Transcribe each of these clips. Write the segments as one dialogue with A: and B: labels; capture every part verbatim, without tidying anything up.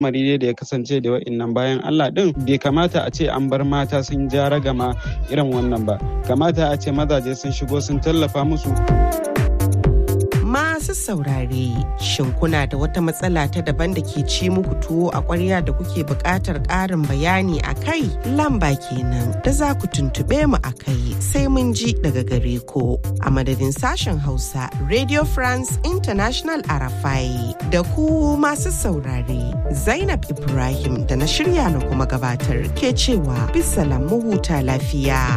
A: Marire da ya kasance da wa'innan bayan Allah din bai kamata a ce an bar mata sun ja ragama irin wannan ba. Kamata a ce mazaje sun shigo sun tallafa musu.
B: Masu saurare, shin kuna da wata matsala ta daban da ke ci muku tuwo a ƙwarya da kuke buƙatar ƙarin bayani a kai? Lamba kenan da za ku tuntuɓe mu a kai sai mun ji daga gare ku. A madadin sashen Hausa, Radio France International Arafai da ku masu saurare, Zainab Ibrahim da na shirya na kuma gabatar ke cewa bisalam mu huta lafiya.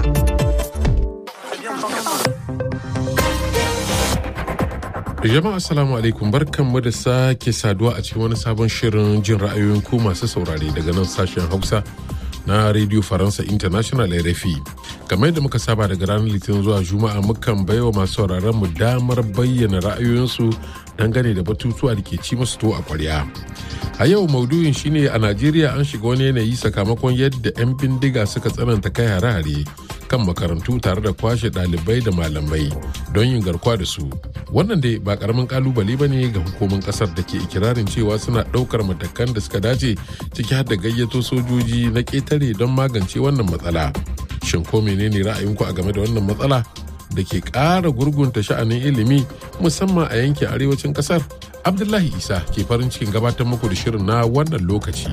C: Jama'a assalamu alaikum, barkanmu da sake saduwa a cikin wani sabon shirin jin ra'ayoyin ku masu saurare daga nan sashen Hausa na Radio Faransa International R F I. Kamar yadda muka saba daga ranar Litinin zuwa Juma'a mukan baiwa masu sauraron mu damar bayyana ra'ayoyinsu dangane da batutuwa da ke ci musu tuwo a ƙwarya. A yau maudu'in shine a Najeriya an shiga wani yanayi sakamakon yadda 'yan bindiga suka tsananta kai hare-hare kan makarantu tare da kwashe ɗalibai da malamai don yin garkuwa da su. Wannan dai ba karamin kalubale ba ne ga hukumin kasar da ke ikirarin cewa suna ɗaukar matakan da suka dace ciki har da gayyato sojoji na ƙetare don magance wannan matsala. Shin ko menene ra'ayinku a game da wannan matsala da ke ƙara gurgunta sha'anin ilimi musamman a yankin arewacin kasar? Abdullahi Isa ke farin cikin gabatar muku da shirin na wannan lokaci.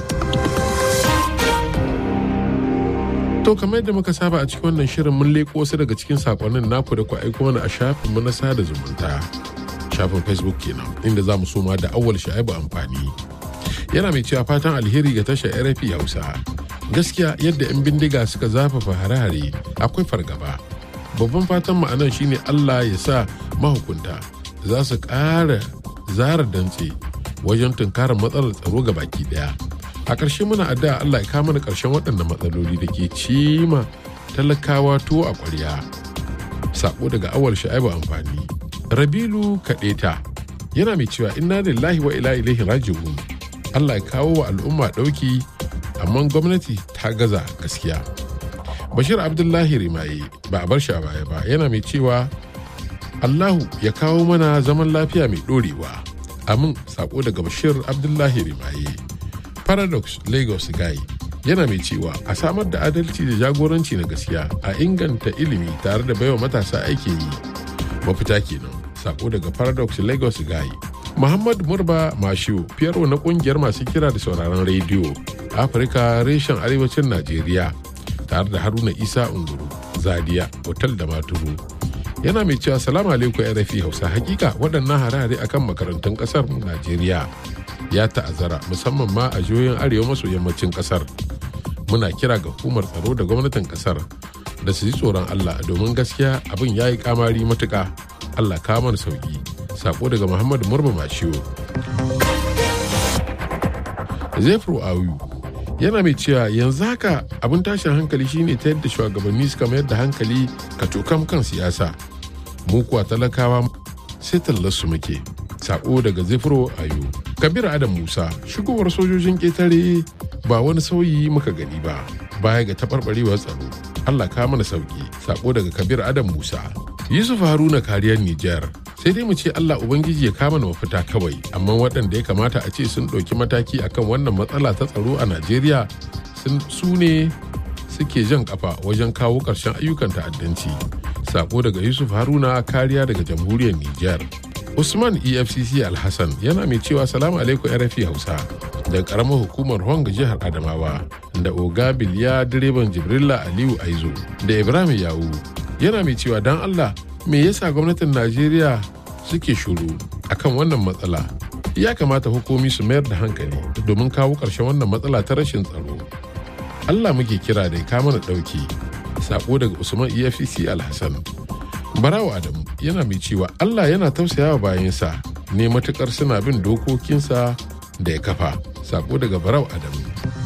C: To kamar yadda muka saba a cikin wannan shirin mun leko wasu daga cikin sakonnin naku da ku aiko mana a shafin mu na sada zumunta. Shafin Facebook kenan inda za mu soma da Awwal Sha'ibu Amfani. Yana mai cewa fatan alheri ga tashar R F I Hausa. Gaskiya yadda 'yan bindiga suka zafafa hare-hare akwai fargaba. Babban fatan mu anan shine Allah ya sa mahukunta za su ƙara zara dantse wajen tunkarar matsalar tsaro ga baki daya. A ƙarshe muna addu'a Allah ya kawo mana ƙarshen waɗannan matsaloli da ke cima talakawa tuwo a ƙwarya. Sako daga Awal Sha'ibu Amfani. Rabilu Kaɗeta yana mai cewa inna lillahi wa ila ilaihi raji'un. Allah ya kawo wa al'umma ɗauki amma gwamnati ta gaza gaskiya. Bashir Abdullahi Rimaye ba a bar shi a baya ba yana mai cewa Allahu ya kawo mana zaman lafiya mai ɗorewa. Amin. Sako daga Bashir Abdullahi Rimaye. Paradox Lagos Guy yana mai cewa a samar da adalci da jagoranci na gaskiya a inganta ilimi tare da baiwa matasa aikin yi mafita kenan. Sako daga Paradox Lagos Guy. Muhammad Murba Mashiu, Fiyarwa na kungiyar masu kira da sauraron rediyo Afirka reshen arewacin Najeriya tare da Haruna Isa Unguru Zadia Hotel da Maturu. Yana mai cewa salamu alaikum R F I Hausa, hakika waɗannan hare-hare akan makarantun ƙasar Najeriya ya ta'azzara musamman ma a jihohin arewa maso yammacin kasar. Muna kira ga hukumar tsaro da gwamnatin kasar da su ji tsoron Allah domin gaskiya abin ya yi kamari matuka. Allah kamar sauki. Sako daga Muhammadu Murba Mashiyo. Zefro Awu yana mai cewa yanzu haka abin tashin hankali shine ta yadda shugabanni suka mayar da hankali ka tokam kan siyasa. Mu kuwa talakawa sai tallarsu muke. Sako daga Zefro Ayu. Kabir Adam Musa, shigowar sojojin ƙetare ba wani sauyi muka gani ba baya ga taɓarɓarewar tsaro. Allah ka mana sauki. Sako daga Kabir Adam Musa. Yusuf Haruna kariyar Nijar. Sai dai mu ce Allah Ubangiji ya kama na mafita kawai, amma waɗanda ya kamata a ce sun ɗauki mataki akan wannan matsala ta tsaro a Najeriya su ne suke jan kafa wajen kawo ƙarshen ayyukan ta'addanci. Sako daga Yusuf Haruna kariya daga jamhuriyar Nijar. Usman E F C C Alhassan yana mai cewa salamu alaikum R F I Hausa daga karamar hukumar Hong jihar Adamawa da Oga Biliya direban Jibrilla Aliyu Aizo da Ibrahim Yawu yana mai cewa dan Allah me yasa gwamnatin Najeriya suke shuru akan wannan matsala. Ya kamata hukumi su mayar da hankali domin kawo ƙarshen wannan matsala ta rashin tsaro. Allah muke kira da ya kama na ɗauki. Sako daga Usman E F C C Alhassan. Barawa Adamu yana mai cewa Allah yana tausayawa bayansa ne matukar suna bin dokokinsa da ya kafa. Sako daga Barawa Adamu.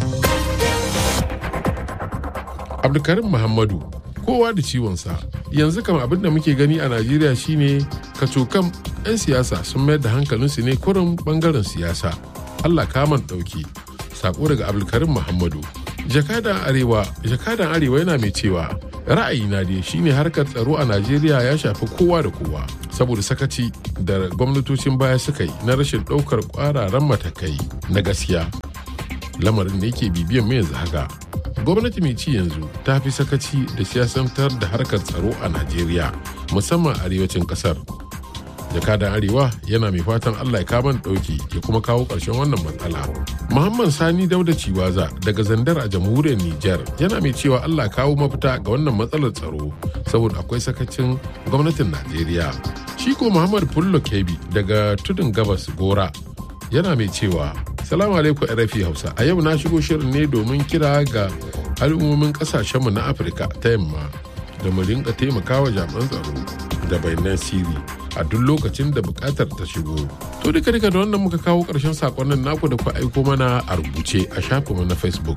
C: Abdulkarim Muhammadu, kowa da ciwonsa. Yanzu kam abin da muke gani a Najeriya shine kacokam 'yan siyasa sun mayar da hankalinsu ne kurin bangaren siyasa. Allah kaman ɗauki. Sako daga Abdulkarim Muhammadu. Jakadan Arewa, Jakadan Arewa yana mai cewa ra'ayina dai shine harkar tsaro a Najeriya ya shafi kowa da kowa saboda sakaci da gwamnatocin baya suka yi na rashin ɗaukar ƙwararan matakai na gaskiya, lamarin da yake bibiyan mu yanzu haka. Gwamnati mai ci yanzu ta fi sakaci da siyasantar da harkar tsaro a Najeriya, musamman arewacin kasar. Jakadan Arewa yana mai fatan Allah ya kawo ɗauki ya kuma kawo ƙarshen wannan matsala. Muhammad Sani Dauda Ciwaza daga Zandar a jamhuriyar Nijar yana mai cewa Allah kawo mafita ga wannan matsalar tsaro saboda akwai sakacin gwamnatin Najeriya. Shi ko Muhammad Fullo Kebi daga Tudun Gabas Gora yana mai cewa Salamu alaikum R F I Hausa. A yau na shigo shirin ne domin kira ga al'ummomin kasashenmu na Afirka ta yamma da mu rinka taimakawa jami'an tsaro da bayanan sirri a duk lokacin da bukatar ta shigo. To duka duka da wannan muka kawo ƙarshen sakonnin naku da ku aiko mana a rubuce a shafinmu na Facebook.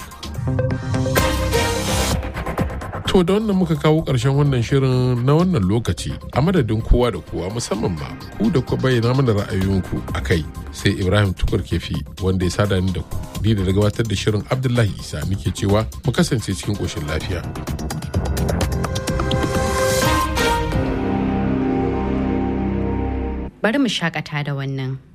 C: To da wannan muka kawo ƙarshen wannan shirin na wannan lokaci a madadin kowa da kowa musamman ma ku da ku bayyana mana ra'ayoyinku a kai sai Ibrahim Tukur Kefi wanda ya sada ni da ku ni da gabatar da shirin Abdullahi Isa nake cewa mu kasance cikin ƙoshin lafiya.
D: Bari mu shakata da wannan.